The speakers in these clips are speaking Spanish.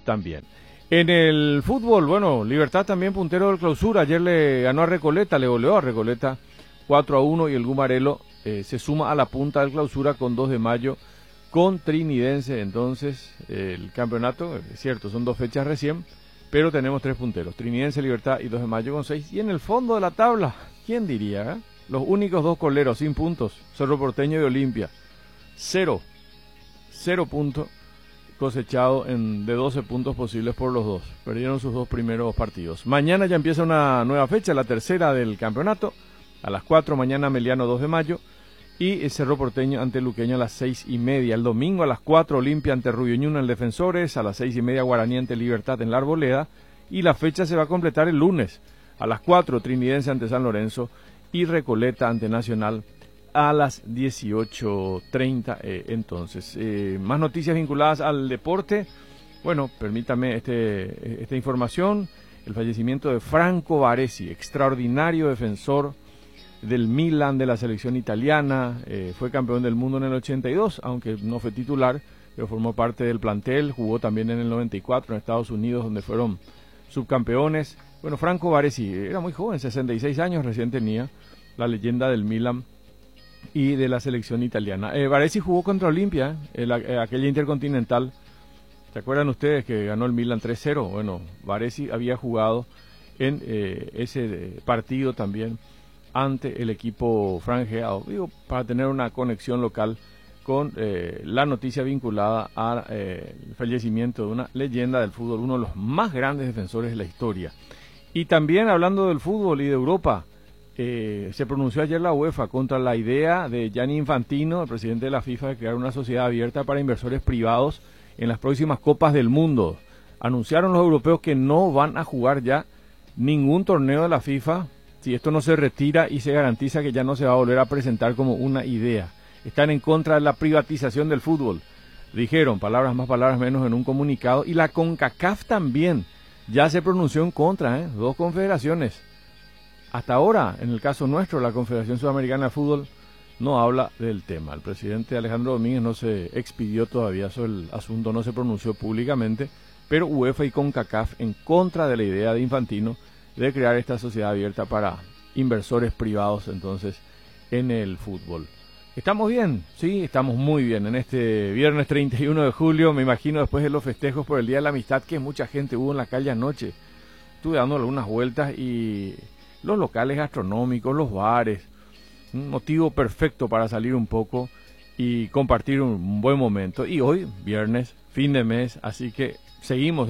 también. En el fútbol, bueno, Libertad también puntero del Clausura. Ayer le ganó a Recoleta, le goleó a Recoleta 4-1 y el Gumarelo se suma a la punta del Clausura con 2 de mayo con Trinidense. Entonces, el campeonato, es cierto, son 2 fechas recién, pero tenemos 3 punteros, Trinidense, Libertad y 2 de mayo con 6. Y en el fondo de la tabla, ¿quién diría? Los únicos 2 coleros sin puntos, Cerro Porteño y Olimpia. 0 puntos cosechado de 12 puntos posibles por los dos. Perdieron sus 2 primeros partidos. Mañana ya empieza una nueva fecha, la tercera del campeonato. A las 4 mañana Meliano 2 de mayo. Y Cerro Porteño ante Luqueño a las 6:30. El domingo a las 4 Olimpia ante Rubioñuna en Defensores. A las 6:30 Guaraní ante Libertad en La Arboleda. Y la fecha se va a completar el lunes. A las 4 Trinidense ante San Lorenzo. Y Recoleta ante Nacional a las 18:30. Entonces, más noticias vinculadas al deporte. Bueno, permítame esta información. El fallecimiento de Franco Baresi, extraordinario defensor del Milan, de la selección italiana. Fue campeón del mundo en el 82, aunque no fue titular, pero formó parte del plantel. Jugó también en el 94 en Estados Unidos, donde fueron subcampeones. Bueno, Franco Baresi era muy joven, 66 años recién tenía, la leyenda del Milan y de la selección italiana. Baresi jugó contra Olimpia, aquella intercontinental. ¿Se acuerdan ustedes que ganó el Milan 3-0? Bueno, Baresi había jugado en ese partido también ante el equipo franjeado, digo, para tener una conexión local con la noticia vinculada al fallecimiento de una leyenda del fútbol, uno de los más grandes defensores de la historia. Y también hablando del fútbol y de Europa, se pronunció ayer la UEFA contra la idea de Gianni Infantino, el presidente de la FIFA, de crear una sociedad abierta para inversores privados en las próximas Copas del Mundo. Anunciaron los europeos que no van a jugar ya ningún torneo de la FIFA si esto no se retira y se garantiza que ya no se va a volver a presentar como una idea. Están en contra de la privatización del fútbol, dijeron, palabras más, palabras menos, en un comunicado. Y la CONCACAF también ya se pronunció en contra, 2 confederaciones. Hasta ahora, en el caso nuestro, la Confederación Sudamericana de Fútbol no habla del tema. El presidente Alejandro Domínguez no se expidió todavía sobre el asunto, no se pronunció públicamente, pero UEFA y CONCACAF en contra de la idea de Infantino de crear esta sociedad abierta para inversores privados, entonces, en el fútbol. ¿Estamos bien? Sí, estamos muy bien. En este viernes 31 de julio, me imagino después de los festejos por el Día de la Amistad, que mucha gente hubo en la calle anoche. Estuve dando algunas vueltas y los locales gastronómicos, los bares, un motivo perfecto para salir un poco y compartir un buen momento. Y hoy, viernes, fin de mes, así que seguimos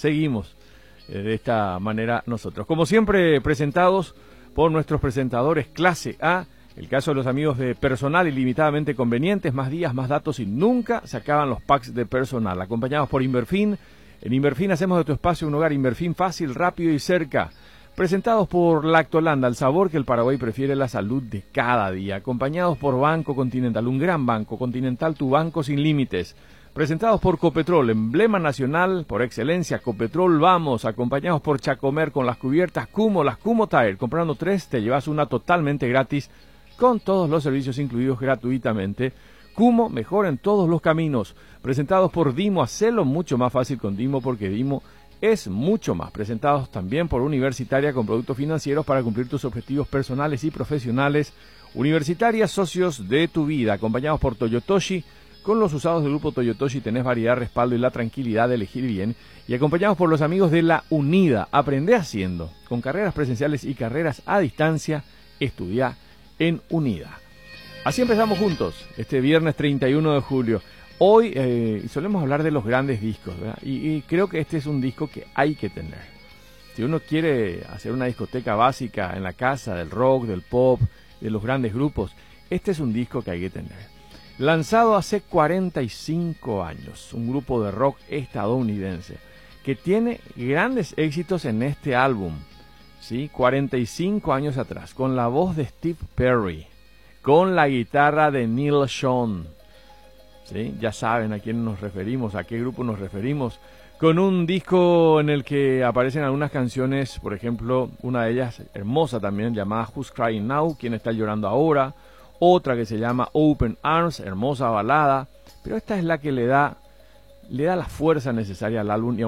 de esta manera nosotros. Como siempre, presentados por nuestros presentadores clase A, el caso de los amigos de Personal Ilimitadamente Convenientes, más días, más datos y nunca se acaban los packs de personal. Acompañados por Inverfin. En Inverfin hacemos de tu espacio un hogar. Inverfin fácil, rápido y cerca. Presentados por Lactolanda, el sabor que el Paraguay prefiere, la salud de cada día. Acompañados por Banco Continental, un gran banco. Continental, tu banco sin límites. Presentados por Copetrol, emblema nacional por excelencia. Copetrol, vamos. Acompañados por Chacomer con las cubiertas Cumo, las Cumo Tire. Comprando 3 te llevas una totalmente gratis con todos los servicios incluidos gratuitamente. Cumo, mejor en todos los caminos. Presentados por Dimo, hacelo mucho más fácil con Dimo porque Dimo es mucho más. Presentados también por Universitaria con productos financieros para cumplir tus objetivos personales y profesionales. Universitaria, socios de tu vida. Acompañados por Toyotoshi. Con los usados del grupo Toyotoshi tenés variedad, respaldo y la tranquilidad de elegir bien. Y acompañados por los amigos de La Unida. Aprende haciendo. Con carreras presenciales y carreras a distancia, estudia en Unida. Así empezamos juntos este viernes 31 de julio. Hoy solemos hablar de los grandes discos, ¿verdad? Y creo que este es un disco que hay que tener. Si uno quiere hacer una discoteca básica en la casa del rock, del pop, de los grandes grupos, este es un disco que hay que tener. Lanzado hace 45 años, un grupo de rock estadounidense que tiene grandes éxitos en este álbum, ¿sí? 45 años atrás, con la voz de Steve Perry, con la guitarra de Neil Schon, ¿sí? Ya saben a quién nos referimos, a qué grupo nos referimos, con un disco en el que aparecen algunas canciones, por ejemplo, una de ellas hermosa también, llamada Who's Crying Now, ¿Quién está llorando ahora? Otra que se llama Open Arms, hermosa balada, pero esta es la que le da la fuerza necesaria al álbum.